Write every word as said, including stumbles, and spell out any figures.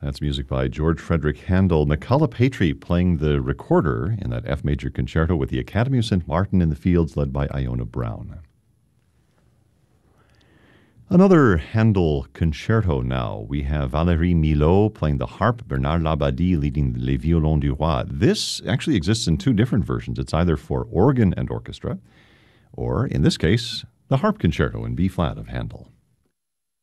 That's music by George Frederick Handel. McCullough Patry playing the recorder in that F major concerto with the Academy of Saint Martin in the Fields, led by Iona Brown. Another Handel concerto now. We have Valérie Milhaud playing the harp, Bernard Labadie leading Les Violons du Roi. This actually exists in two different versions. It's either for organ and orchestra, or in this case, the harp concerto in B-flat of Handel.